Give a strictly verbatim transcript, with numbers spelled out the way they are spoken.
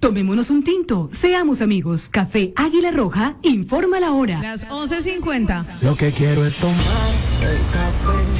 Tomémonos un tinto, seamos amigos. Café Águila Roja, informa la hora. Las once cincuenta. Lo que quiero es tomar el café.